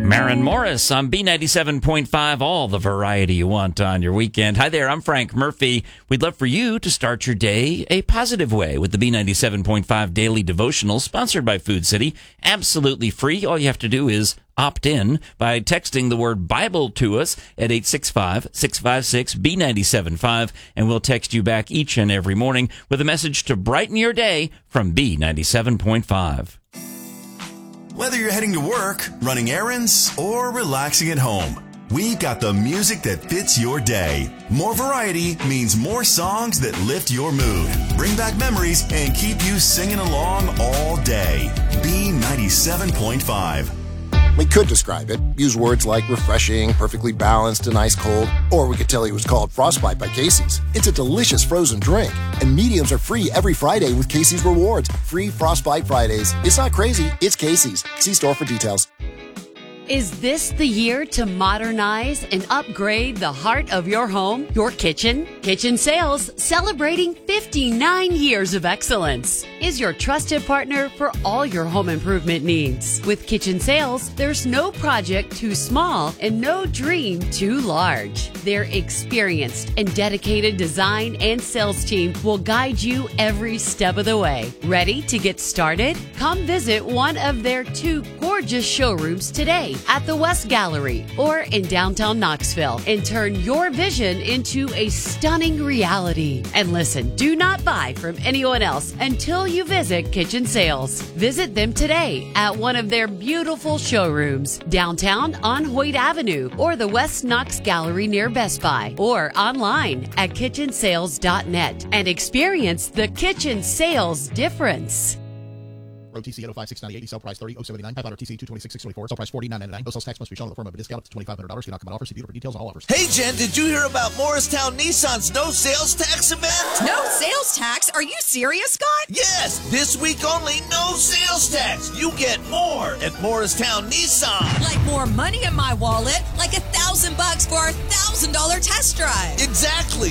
Maren Morris on B97.5, all the variety you want on your weekend. Hi there, I'm Frank Murphy. We'd love for you to start your day a positive way with the B97.5 Daily Devotional, sponsored by Food City. Absolutely free. All you have to do is opt in by texting the word Bible to us at 865-656-B975, and we'll text you back each and every morning with a message to brighten your day from B97.5. Whether you're heading to work, running errands, or relaxing at home, we've got the music that fits your day. More variety means more songs that lift your mood, bring back memories, and keep you singing along all day. B97.5. We could describe it, use words like refreshing, perfectly balanced, and ice cold, or we could tell you it was called Frostbite by Casey's. It's a delicious frozen drink, and mediums are free every Friday with Casey's Rewards. Free Frostbite Fridays. It's not crazy, it's Casey's. See store for details. Is this the year to modernize and upgrade the heart of your home, your kitchen? Kitchen Sales, celebrating 59 years of excellence, is your trusted partner for all your home improvement needs. With Kitchen Sales, there's no project too small and no dream too large. Their experienced and dedicated design and sales team will guide you every step of the way. Ready to get started? Come visit one of their 2 gorgeous showrooms today at the West Gallery or in downtown Knoxville and turn your vision into a stunning reality. And listen, do not buy from anyone else until you visit Kitchen Sales. Visit them today at one of their beautiful showrooms downtown on Hoyt Avenue or the West Knox Gallery near Best Buy, or online at kitchensales.net and experience the Kitchen Sales difference. Road TC 805-698, sell price $30,079, $5 TC 226,624, sell price $49.99. No sales tax must be shown in the form of a discount up to $2,500. Cannot come on offer. See dealer for details on all offers. Hey Jen, did you hear about Morristown Nissan's no sales tax event? No sales tax? Are you serious, Scott? Yes, this week only, no sales tax. You get more at Morristown Nissan. Like more money in my wallet, like $1,000 for our $1,000 test drive. Exactly.